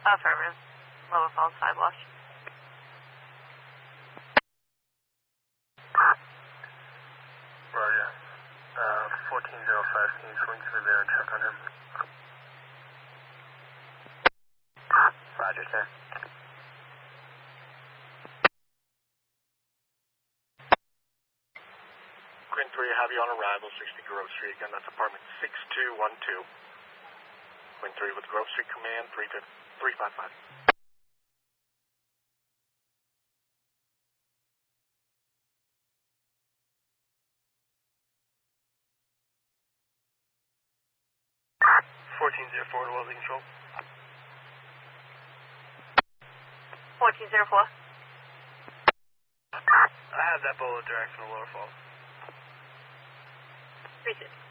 Affirmative. Lower Falls sidewalk. Roger. 1405, can you swing through there and check on him? Roger, sir. Quinn 3, I have you on arrival, 60 Grove Street. Again, that's apartment 6212. Quinn 3 with Grove Street Command, 355. to Welding Control. 1404. I have that bullet direct from the lower falls. 36.